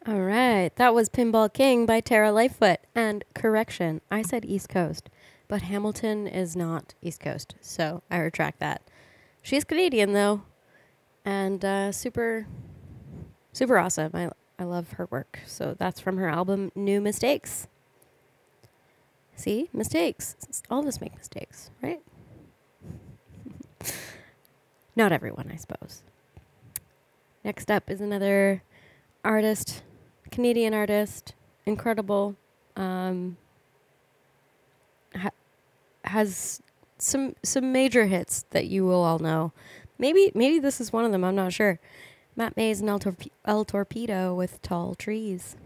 All right, that was Pinball King by Tara Lightfoot. And correction, I said East Coast, but Hamilton is not East Coast, so I retract that. She's Canadian though, and super, super awesome. I love her work. So that's from her album New Mistakes. See, mistakes. All of us make mistakes, right? Not everyone, I suppose. Next up is another artist, Canadian artist, incredible. Has some major hits that you will all know. Maybe this is one of them. I'm not sure. Matt Mays and El Torpedo with Tall Trees.